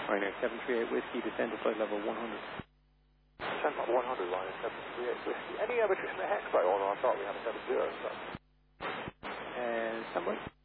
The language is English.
Ryanair 738 Whiskey, descend to flight level 100. Descend to 100, Ryanair 738 Whiskey. Any between the hex by all? I thought we had a 70 stuff. Standby.